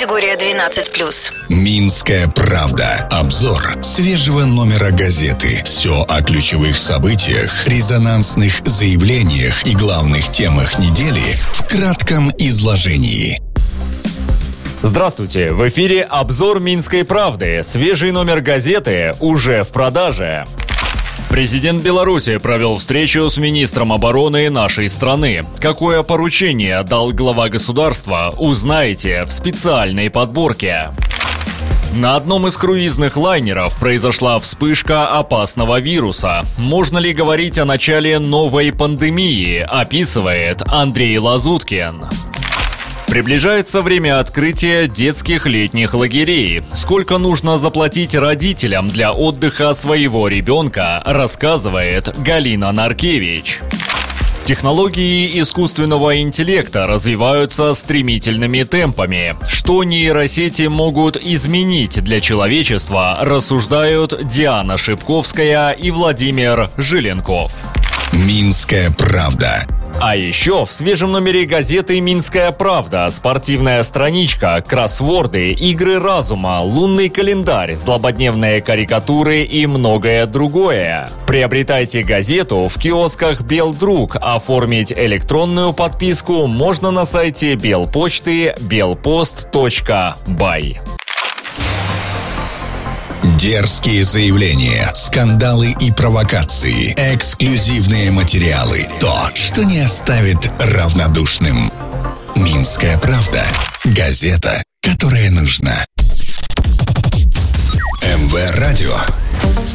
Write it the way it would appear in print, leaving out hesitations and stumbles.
Категория 12+. «Минская правда». Обзор свежего номера газеты. Все о ключевых событиях, резонансных заявлениях и главных темах недели в кратком изложении. Здравствуйте! В эфире обзор «Минской правды». Свежий номер газеты уже в продаже. Президент Беларуси провел встречу с министром обороны нашей страны. Какое поручение дал глава государства, узнаете в специальной подборке. На одном из круизных лайнеров произошла вспышка опасного вируса. Можно ли говорить о начале новой пандемии, описывает Андрей Лазуткин. Приближается время открытия детских летних лагерей. Сколько нужно заплатить родителям для отдыха своего ребенка, рассказывает Галина Наркевич. Технологии искусственного интеллекта развиваются стремительными темпами. Что нейросети могут изменить для человечества, рассуждают Диана Шипковская и Владимир Жиленков. «Минская правда». А еще в свежем номере газеты «Минская правда» спортивная страничка, кроссворды, игры разума, лунный календарь, злободневные карикатуры и многое другое. Приобретайте газету в киосках «Белдруг». Оформить электронную подписку можно на сайте Белпочты belpost.by. Дерзкие заявления, скандалы и провокации, эксклюзивные материалы. То, что не оставит равнодушным. «Минская правда». Газета, которая нужна. МВ Радио.